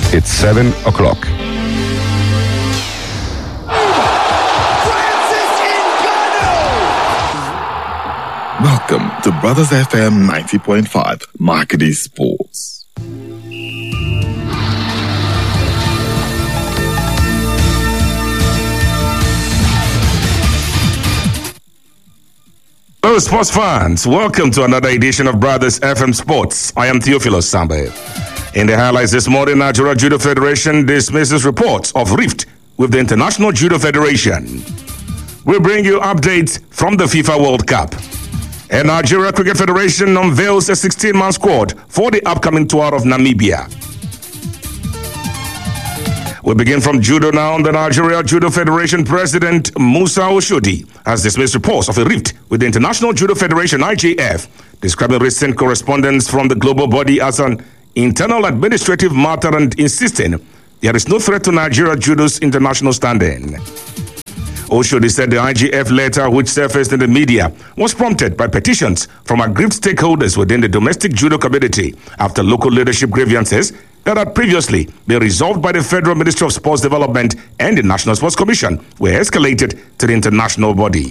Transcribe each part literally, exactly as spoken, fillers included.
It's seven o'clock. Welcome to Brothers F M ninety point five, Marketing Sports. Hello, sports fans. Welcome to another edition of Brothers F M Sports. I am Theophilus Sambe. In the highlights this morning, Nigeria Judo Federation dismisses reports of rift with the International Judo Federation. We'll bring you updates from the FIFA World Cup. And Nigeria Cricket Federation unveils a sixteen-man squad for the upcoming tour of Namibia. We begin from judo now. The Nigeria Judo Federation President Musa Oshodi has dismissed reports of a rift with the International Judo Federation, I J F, describing recent correspondence from the global body as an internal administrative matter and insisting there is no threat to Nigeria Judo's international standing. Oshodi said the I G F letter, which surfaced in the media, was prompted by petitions from aggrieved stakeholders within the domestic judo community after local leadership grievances that had previously been resolved by the Federal Ministry of Sports Development and the National Sports Commission were escalated to the international body.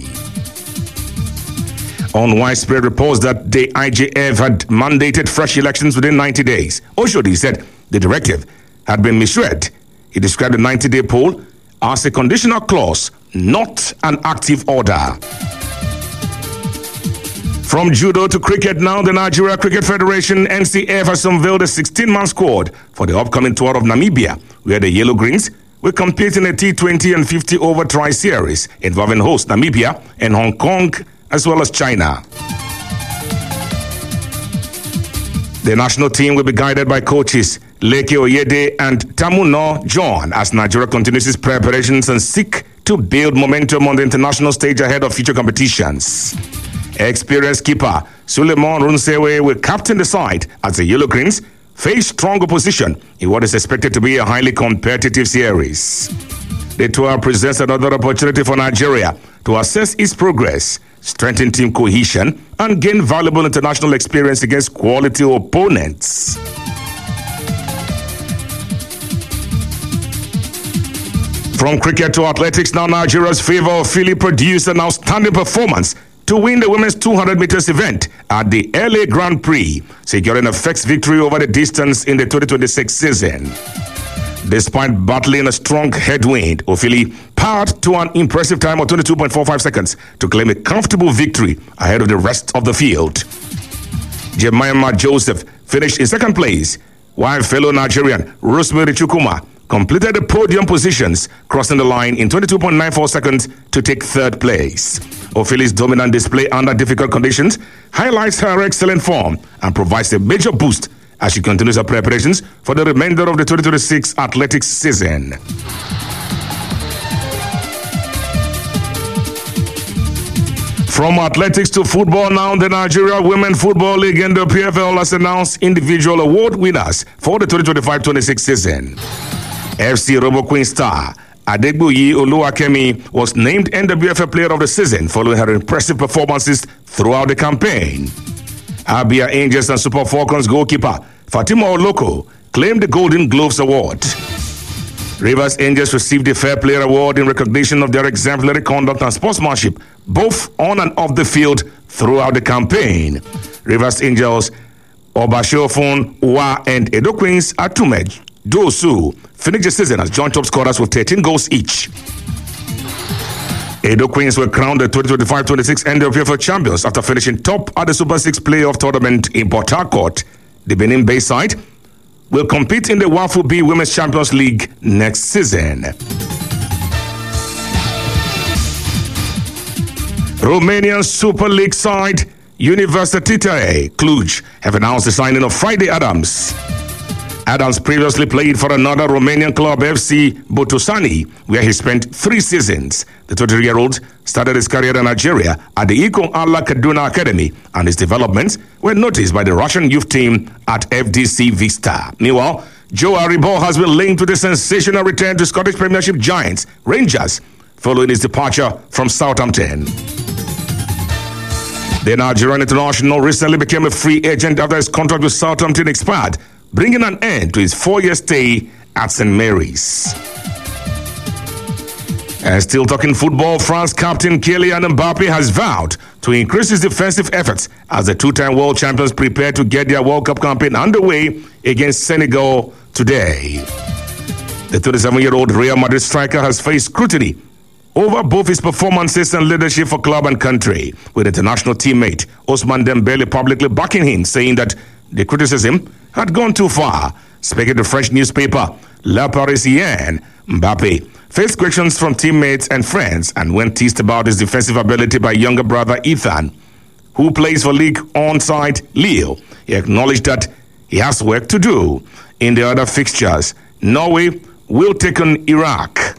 On widespread reports that the I G F had mandated fresh elections within ninety days, Oshodi said the directive had been misread. He described the ninety-day poll as a conditional clause, not an active order. From judo to cricket now, the Nigeria Cricket Federation, N C F, has unveiled a sixteen-man squad for the upcoming tour of Namibia, where the Yellow Greens will compete in a T twenty and fifty over tri-series involving host Namibia and Hong Kong, as well as China. The national team will be guided by coaches Leke Oyede and Tamuno John as Nigeria continues its preparations and seek to build momentum on the international stage ahead of future competitions. Experienced keeper Suleiman Runsewe will captain the side as the Yellow Greens face strong opposition in what is expected to be a highly competitive series. The tour presents another opportunity for Nigeria to assess its progress, strengthen team cohesion, and gain valuable international experience against quality opponents. From cricket to athletics now, Nigeria's Favour Ofili produced an outstanding performance to win the women's two hundred meters event at the L A Grand Prix, securing a fixed victory over the distance in the twenty twenty-six season. Despite battling a strong headwind, Ofili powered to an impressive time of twenty-two point four five seconds to claim a comfortable victory ahead of the rest of the field. Jemima Joseph finished in second place, while fellow Nigerian Rosemary Chukuma completed the podium positions, crossing the line in twenty-two point nine four seconds to take third place. Ofili's dominant display under difficult conditions highlights her excellent form and provides a major boost as she continues her preparations for the remainder of the twenty twenty-six athletics season. From athletics to football now, the Nigeria Women Football League and the P F L has announced individual award winners for the twenty twenty-five twenty-six season. F C Robo Queen star Adegbuyi Oluwakemi was named N W F L Player of the Season following her impressive performances throughout the campaign. Abia Angels and Super Falcons goalkeeper Fatima Oloko claimed the Golden Gloves Award. Rivers Angels received the Fair Player Award in recognition of their exemplary conduct and sportsmanship, both on and off the field throughout the campaign. Rivers Angels, Obashofun, Uwa, and Edo Queens Atumej Dosu finished the season as joint top scorers with thirteen goals each. Edo Queens were crowned the twenty twenty-five twenty-six N W F L champions after finishing top at the Super six playoff tournament in Port Harcourt. The Benin Bay side will compete in the Wafu B Women's Champions League next season. Romanian Super League side Universitatea Cluj have announced the signing of Friday Adams. Adams previously played for another Romanian club, F C Botoșani, where he spent three seasons. The twenty-year-old started his career in Nigeria at the Iko Allah Kaduna Academy, and his developments were noticed by the Russian youth team at F D C Vista. Meanwhile, Joe Aribo has been linked with a sensational return to Scottish Premiership giants Rangers following his departure from Southampton. The Nigerian international recently became a free agent after his contract with Southampton expired, bringing an end to his four-year stay at Saint Mary's. And still talking football, France captain Kylian Mbappe has vowed to increase his defensive efforts as the two-time world champions prepare to get their World Cup campaign underway against Senegal today. The thirty-seven-year-old Real Madrid striker has faced scrutiny over both his performances and leadership for club and country, with international teammate Ousmane Dembele publicly backing him, saying that the criticism had gone too far. Speaking to French newspaper La Parisienne, Mbappe faced questions from teammates and friends, and when teased about his defensive ability by younger brother Ethan, who plays for Ligue one side Lille, he acknowledged that he has work to do. In the other fixtures, Norway will take on Iraq.